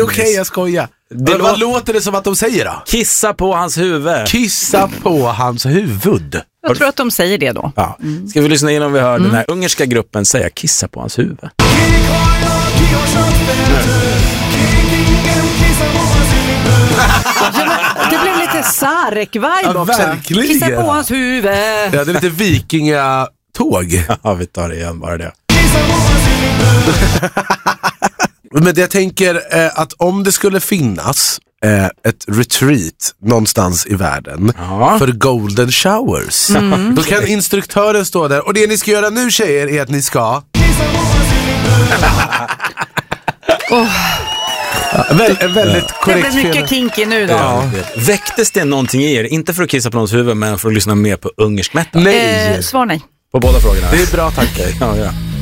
okej, jag skojar. Vad låter det som att de säger då? Kissa på hans huvud. Kissa på hans huvud. Jag tror att de säger det då. Ja. Ska vi lyssna in om vi hör den här ungerska gruppen säga kissa på hans huvud? Det blev lite Sarek-vibe också. Verkligen. Kissa på hans huvud. Ja, det är lite vikingatåg. Ja, vi tar det igen, bara det. Men jag tänker att om det skulle finnas ett retreat någonstans i världen för golden showers, då kan instruktören stå där. Och det ni ska göra nu, tjejer, är att ni ska... väldigt korrekt. Det blir mycket kinky nu då. Ja. Väcktes det någonting i er? Inte för att kissa på någons huvud, men för att lyssna mer på ungersk metal? Nej. Svar nej. På båda frågorna. Det är bra, tack. Ja.